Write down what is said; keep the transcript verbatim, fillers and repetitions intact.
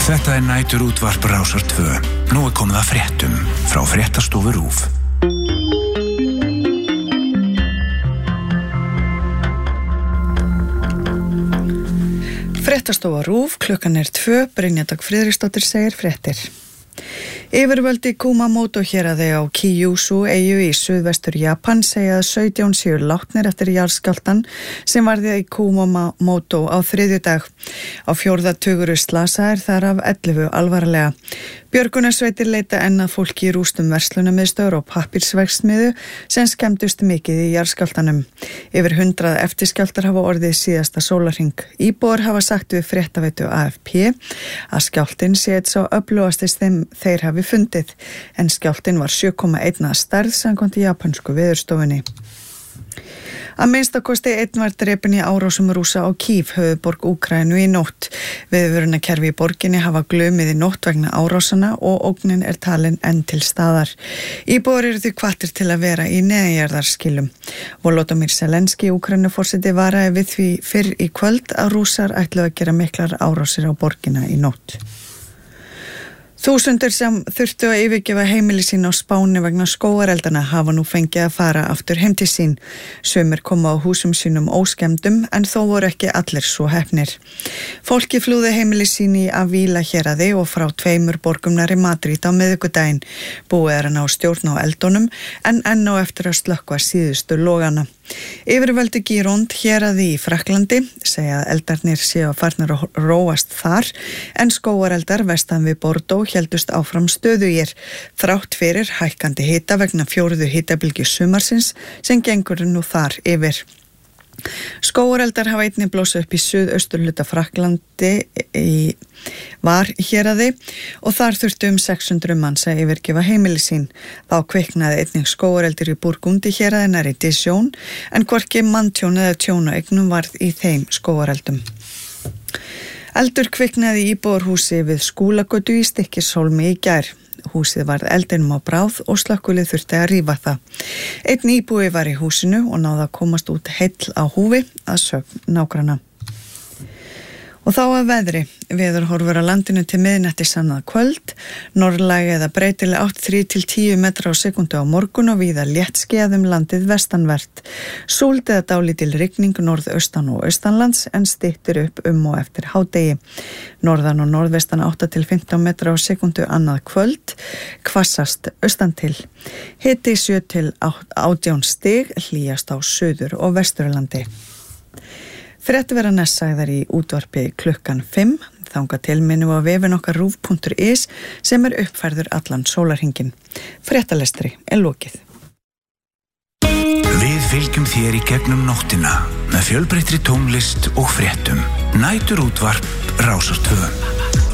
Þetta er nætur útvarp Rásar tvö. Nú er komið að fréttum frá Fréttastofu RÚV. Fréttastofa RÚV, klukkan er tvö, Brynja Dögg Friðriksdóttir segir fréttir. Yfirvöld í Kumamoto héraði á Kyushu eyju í suðvestur Japan segja að sautján séu látnir eftir jarðskjálftann sem varði í Kumamoto á þriðjudag. Á fjórða tugur slasaðir, þar af ellefu alvarlega. Björgunarsveitir leita enn að fólki í rústum verslunarmiðstöðvar og pappírsverksmiðju sem skemmdust mikið í jarðskjálftanum. Yfir hundrað eftirskjálftar hafa orðið síðasta sólarhring. Íbúar hafa sagt við fréttaveitu A F P að skjálftinn sé eitt sá öflugasti þeim þeir hafi fundið, en skjálftinn var sjö komma eitt að stærð samkvæmt japansku veðurstofunni. Að minnstakosti einn var drepinn í árásum Rússa á Kív, höfuðborg Úkraínu í nótt. Viðvörunarkerfi í borginni hafa glömið í nótt vegna árásana og ógnin er talin enn til staðar. Íbúar eru því hvattir til að vera í neðanjarðarskilum. Volodymyr Zelenský, Úkraínuforseti, varaði við því fyrr í kvöld að Rússar ætluðu að gera miklar árásir á borgina í nótt. Þúsundir sem þurftu að yfirgefa heimili sín á Spáni vegna skógareldana hafa nú fengið að fara aftur heim til sín. Sumir koma á húsum sínum óskemmdum en þó voru ekki allir svo heppnir. Fólki flúði heimili sín í Avila héraði og frá tveimur borgum nærri Madrid á miðvikudaginn. Búið er að ná stjórn á eldunum en enn á eftir að slökkva síðustu logana. Yfirvöldi Gironde héraði í Frakklandi segja að eldarnir séu að farnir að róast þar en skógareldar vestan við Bordeaux héldust áfram stöðugir þrátt fyrir hækkandi hita vegna fjórðu hitabylgju sumarsins sem gengur nú þar yfir. Skógareldar hafa einnig blósað upp í suðausturhluta Frakklandi í var héraði og þar þurftu um sex hundruð manns að yfirgefa heimili sín. Þá kviknaði einnig skógareldir í Burgundi héraði nærri Dijon en hvorki manntjón eða tjón á eignum varð í þeim skógareldum. Eldur kviknaði í íbúðarhúsi við Skúlagötu í Stykkishólmi í gær. Húsið varð eldinum á bráð og slökkvilið þurfti að rífa það. Einn íbúi var í húsinu og náði að komast út heill á húfi að sögn nágranna. Og þá að veðri. Veðurhorfur á landinu til miðnætti annað kvöld. Norðlæg eða breytileg átt þrír til tíu metra á sekundu á morgun og víða léttskýjað um landið vestanvert. Súld eða dálítil rigning norðaustan og austanlands en styttir upp um og eftir hádegi. Norðan og norðvestan átta til fimmtán metra á sekundu annað kvöld. Hvassast austan til. Hiti sjö til átján stig, hlýjast á suður og vesturlandi. Frétt vera næst sagðar í útvarpi klukkan fimm, þangað til minnum á vefinn okkar rúv punktur is sem er uppfærður allan sólarhringinn. Fréttalestri er lokið. Við fylgjum þér í gegnum nóttina með fjölbreyttri tónlist og fréttum. Nætur útvarp Rásar tvö.